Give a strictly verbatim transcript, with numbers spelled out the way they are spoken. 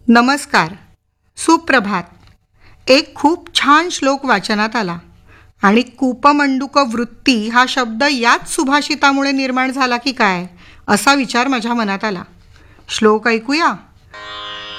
नमस्कार. सुप्रभात. एक खूप छान श्लोक वाचनात आला आणि कूपमंडूक वृत्ती हा शब्द याच सुभाषितामुळे निर्माण झाला की काय असा विचार माझ्या मनात आला. श्लोक ऐकूया.